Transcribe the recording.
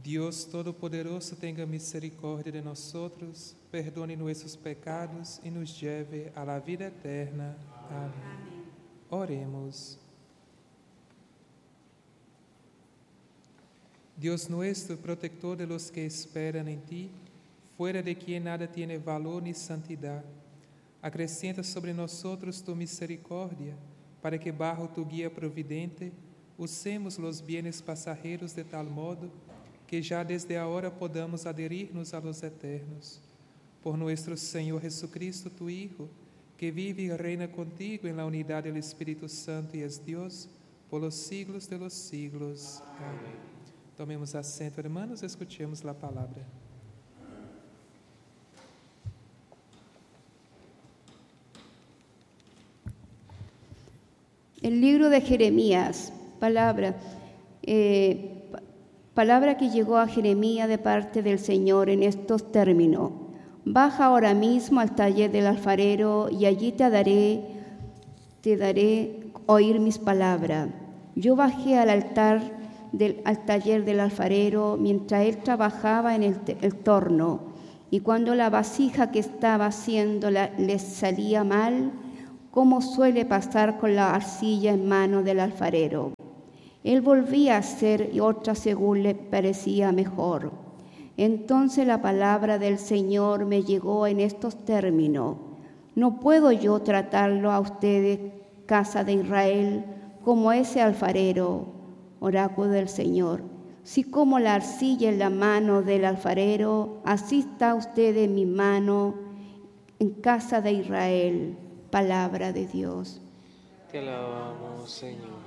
Dios Todopoderoso tenga misericordia de nosotros, perdone nuestros pecados y nos lleve a la vida eterna. Amén. Oremos. Dios nuestro, protector de los que esperan en ti, fuera de quien nada tiene valor ni santidad, acrescenta sobre nosotros tu misericordia, para que bajo tu guía providente usemos los bienes pasajeros de tal modo que ya desde ahora podamos adherirnos a los eternos. Por nuestro Señor Jesucristo, tu Hijo, que vive y reina contigo en la unidad del Espíritu Santo y es Dios por los siglos de los siglos. Amén. Tomemos asiento, hermanos, escuchemos la palabra. El libro de Jeremías, palabra que llegó a Jeremías de parte del Señor en estos términos. Baja ahora mismo al taller del alfarero y allí te daré oír mis palabras. Yo bajé al taller del alfarero mientras él trabajaba en el torno, y cuando la vasija que estaba haciendo le salía mal, como suele pasar con la arcilla en mano del alfarero, él volvía a hacer otra según le parecía mejor. Entonces la palabra del Señor me llegó en estos términos: ¿no puedo yo tratarlo a ustedes, casa de Israel, como ese alfarero, oráculo del Señor? Si como la arcilla en la mano del alfarero, así está usted en mi mano, en casa de Israel. Palabra de Dios. Te alabamos, Señor.